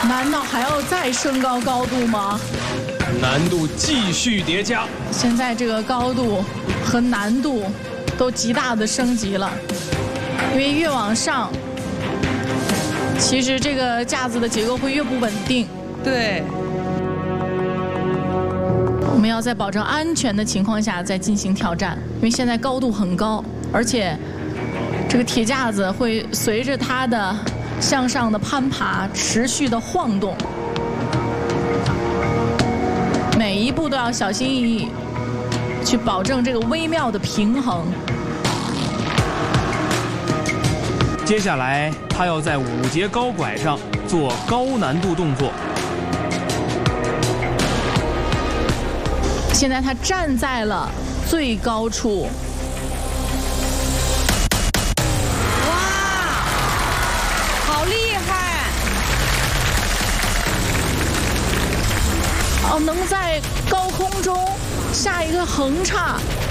难道还要再升高高度吗？ 难度继续叠加。 现在这个高度和难度都极大的升级了，因为越往上，其实这个架子的结构会越不稳定。 对。 我们要在保证安全的情况下再进行挑战，因为现在高度很高，而且这个铁架子会随着它的向上的攀爬持续的晃动，每一步都要小心翼翼，去保证这个微妙的平衡。 接下来，他要在5节高拐上做高难度动作。 现在他站在了最高处。 哇，好厉害！ 哦，能在高空中下一个横叉，